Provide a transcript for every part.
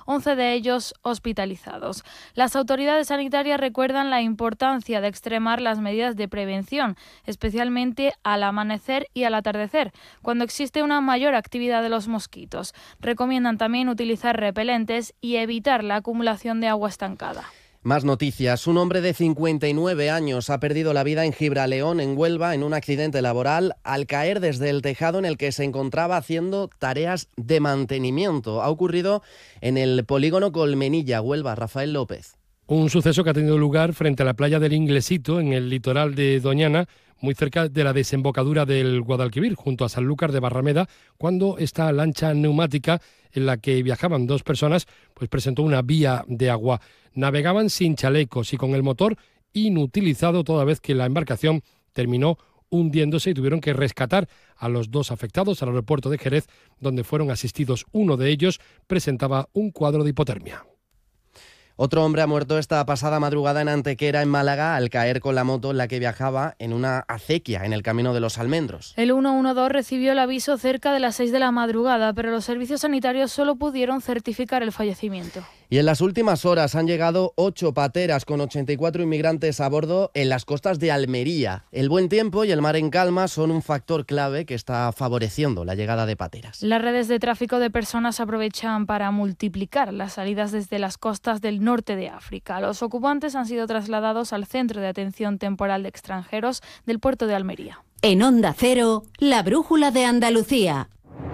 11 de ellos hospitalizados. Las autoridades sanitarias recuerdan la importancia de extremar las medidas de prevención, especialmente al amanecer y al atardecer, cuando existe una mayor actividad de los mosquitos. Recomiendan también utilizar repelentes y evitar la acumulación de agua estancada. Más noticias. Un hombre de 59 años ha perdido la vida en Gibraleón, en Huelva, en un accidente laboral al caer desde el tejado en el que se encontraba haciendo tareas de mantenimiento. Ha ocurrido en el polígono Colmenilla, Huelva. Rafael López. Un suceso que ha tenido lugar frente a la playa del Inglesito, en el litoral de Doñana, muy cerca de la desembocadura del Guadalquivir, junto a Sanlúcar de Barrameda, cuando esta lancha neumática en la que viajaban dos personas pues presentó una vía de agua. Navegaban sin chalecos y con el motor inutilizado, toda vez que la embarcación terminó hundiéndose y tuvieron que rescatar a los dos afectados al aeropuerto de Jerez, donde fueron asistidos. Uno de ellos presentaba un cuadro de hipotermia. Otro hombre ha muerto esta pasada madrugada en Antequera, en Málaga, al caer con la moto en la que viajaba en una acequia en el Camino de los Almendros. El 112 recibió el aviso cerca de las 6 de la madrugada, pero los servicios sanitarios solo pudieron certificar el fallecimiento. Y en las últimas horas han llegado 8 pateras con 84 inmigrantes a bordo en las costas de Almería. El buen tiempo y el mar en calma son un factor clave que está favoreciendo la llegada de pateras. Las redes de tráfico de personas aprovechan para multiplicar las salidas desde las costas del norte de África. Los ocupantes han sido trasladados al Centro de Atención Temporal de Extranjeros del puerto de Almería. En Onda Cero, la brújula de Andalucía.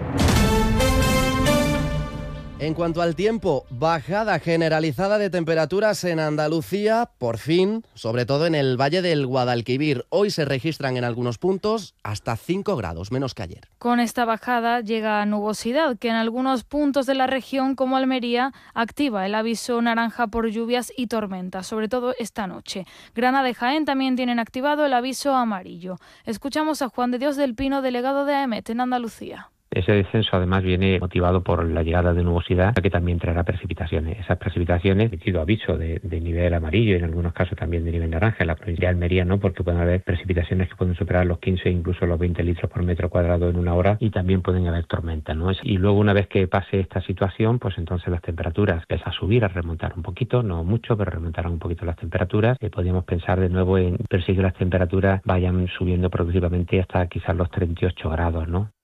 En cuanto al tiempo, bajada generalizada de temperaturas en Andalucía, por fin, sobre todo en el Valle del Guadalquivir. Hoy se registran en algunos puntos hasta 5 grados, menos que ayer. Con esta bajada llega nubosidad, que en algunos puntos de la región, como Almería, activa el aviso naranja por lluvias y tormentas, sobre todo esta noche. Granada y Jaén también tienen activado el aviso amarillo. Escuchamos a Juan de Dios del Pino, delegado de AEMET en Andalucía. Ese descenso además viene motivado por la llegada de nubosidad que también traerá precipitaciones. Esas precipitaciones, emitido aviso de nivel amarillo y en algunos casos también de nivel naranja en la provincia de Almería, ¿no? Porque pueden haber precipitaciones que pueden superar los 15 incluso los 20 litros por metro cuadrado en una hora y también pueden haber tormentas, ¿no? Y luego una vez que pase esta situación, pues entonces las temperaturas empiezan a subir, a remontar un poquito, no mucho, pero remontarán un poquito las temperaturas. Podríamos pensar de nuevo en perseguir las temperaturas vayan subiendo progresivamente hasta quizás los 38 grados, ¿no?